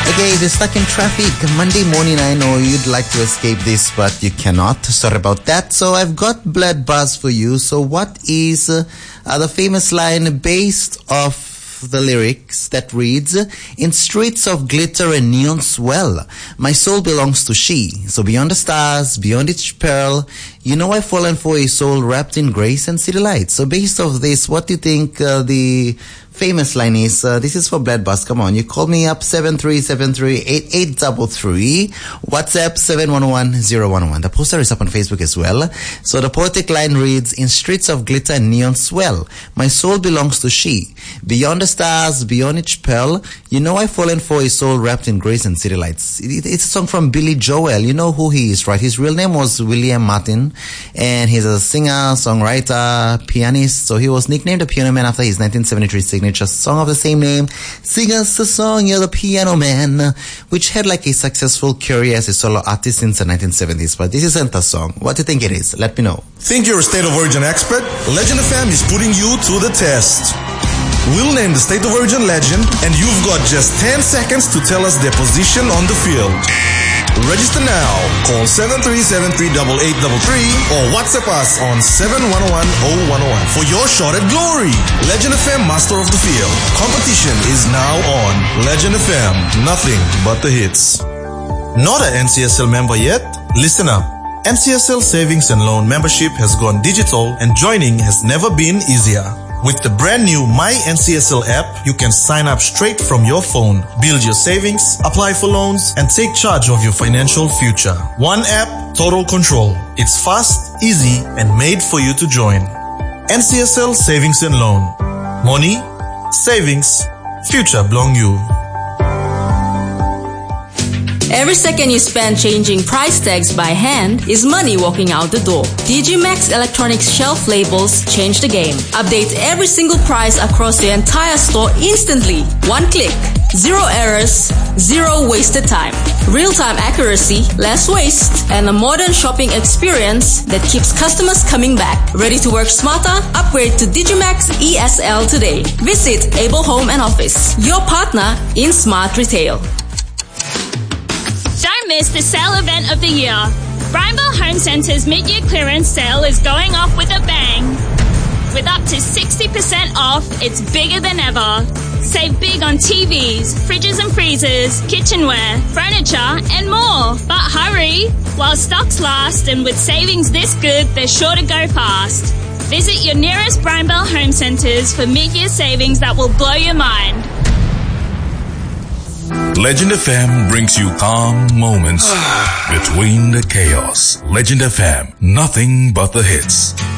Okay, if you're stuck in traffic, Monday morning, I know you'd like to escape this, but you cannot. Sorry about that. So I've got Blood Buzz for you. So what is the famous line based off the lyrics that reads, in streets of glitter and neon swell, my soul belongs to she. So beyond the stars, beyond each pearl, you know I've fallen for a soul wrapped in grace and city lights. So based off this, what do you think the famous line is? This is for Blood Buzz. Come on, you call me up 7373-8833, WhatsApp 711-011. The poster is up on Facebook as well. So the poetic line reads, in streets of glitter and neon swell, my soul belongs to she. Beyond the stars, beyond each pearl, you know I've fallen for a soul wrapped in grace and city lights. It's a song from Billy Joel. You know who he is, right? His real name was William Martin, and he's a singer, songwriter, pianist. So he was nicknamed the Piano Man after his 1973 signature song of the same name, Sing Us a Song, You're the Piano Man, which had like a successful career as a solo artist since the 1970s. But this isn't a song. What do you think it is? Let me know. Think you're a State of Origin expert? Legend FM is putting you to the test. We'll name the State of Origin legend, and you've got just 10 seconds to tell us their position on the field. Register now. Call 7373-8833 or WhatsApp us on 711-0101 for your shot at glory. Legend FM Master of the Field. Competition is now on. Legend FM, nothing but the hits. Not an NCSL member yet? Listen up. NCSL Savings and Loan membership has gone digital and joining has never been easier. With the brand new My NCSL app, you can sign up straight from your phone, build your savings, apply for loans, and take charge of your financial future. One app, total control. It's fast, easy, and made for you to join. NCSL Savings and Loan. Money, savings, future belong you. Every second you spend changing price tags by hand is money walking out the door. DigiMax Electronics shelf labels change the game. Update every single price across the entire store instantly. One click. Zero errors, zero wasted time. Real-time accuracy, less waste, and a modern shopping experience that keeps customers coming back. Ready to work smarter? Upgrade to DigiMax ESL today. Visit Able Home and Office, your partner in smart retail. Don't miss the sale event of the year. Brianville Home Centre's mid-year clearance sale is going off with a bang. With up to 60% off, it's bigger than ever. Save big on TVs, fridges and freezers, kitchenware, furniture and more. But hurry! While stocks last and with savings this good, they're sure to go fast. Visit your nearest Brianville Home Centres for mid-year savings that will blow your mind. Legend FM brings you calm moments between the chaos. Legend FM, nothing but the hits.